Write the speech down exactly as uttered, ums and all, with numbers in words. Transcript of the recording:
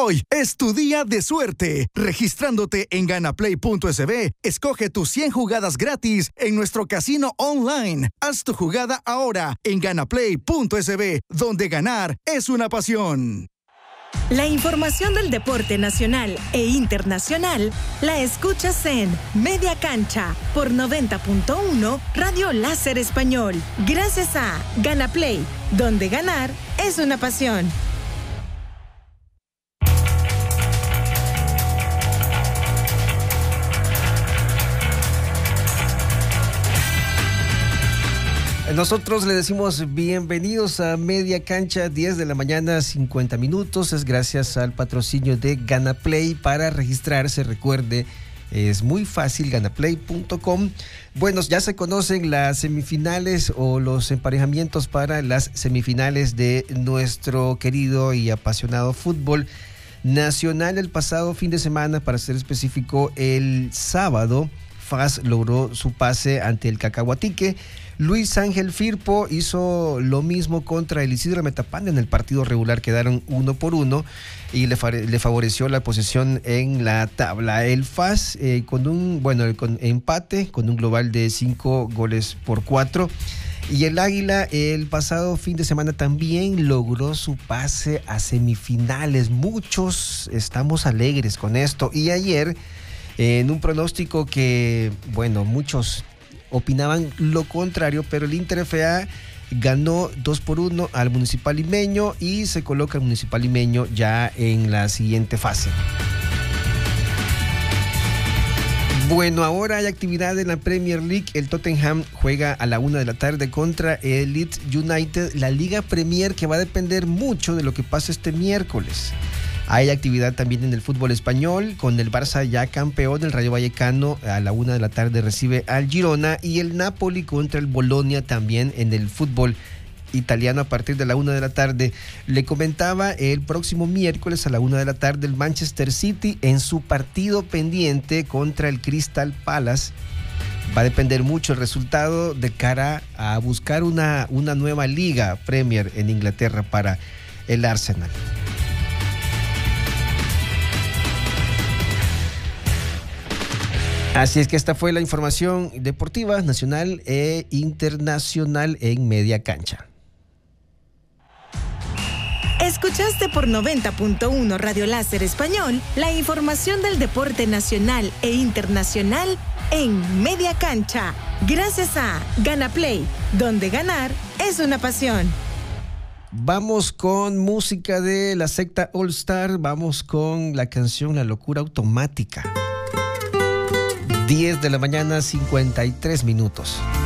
Hoy es tu día de suerte. Registrándote en ganaplay punto es be, escoge tus cien jugadas gratis en nuestro casino online. Haz tu jugada ahora en ganaplay punto es be, donde ganar es una pasión. La información del deporte nacional e internacional la escuchas en Media Cancha por noventa punto uno Radio Láser Español. Gracias a Ganaplay, donde ganar es una pasión. Nosotros le decimos bienvenidos a Media Cancha, diez de la mañana, cincuenta minutos. Es gracias al patrocinio de Ganaplay. Para registrarse, recuerde, es muy fácil, ganaplay punto com. Bueno, ya se conocen las semifinales o los emparejamientos para las semifinales de nuestro querido y apasionado fútbol nacional. El pasado fin de semana, para ser específico, el sábado, F A S logró su pase ante el Cacahuatique. Luis Ángel Firpo hizo lo mismo contra el Isidro Metapán. En el partido regular quedaron uno por uno y le, fa- le favoreció la posición en la tabla. El F A S eh, con un bueno con empate, con un global de cinco goles por cuatro. Y el Águila el pasado fin de semana también logró su pase a semifinales. Muchos estamos alegres con esto. Y ayer, en un pronóstico que, bueno, muchos opinaban lo contrario, pero el Inter F A ganó dos por uno al Municipal Limeño y se coloca el Municipal Limeño ya en la siguiente fase. Bueno, ahora hay actividad en la Premier League. El Tottenham juega a la una de la tarde contra el Leeds United. La Liga Premier, que va a depender mucho de lo que pase este miércoles. Hay actividad también en el fútbol español, con el Barça ya campeón. El Rayo Vallecano a la una de la tarde recibe al Girona, y el Napoli contra el Bolonia también en el fútbol italiano a partir de la una de la tarde. Le comentaba, el próximo miércoles a la una de la tarde el Manchester City en su partido pendiente contra el Crystal Palace. Va a depender mucho el resultado de cara a buscar una, una nueva Liga Premier en Inglaterra para el Arsenal. Así es que esta fue la información deportiva nacional e internacional en Media Cancha. Escuchaste por noventa punto uno Radio Láser Español la información del deporte nacional e internacional en Media Cancha. Gracias a Ganaplay, donde ganar es una pasión. Vamos con música de la secta All Star. Vamos con la canción La Locura Automática. diez de la mañana, cincuenta y tres minutos.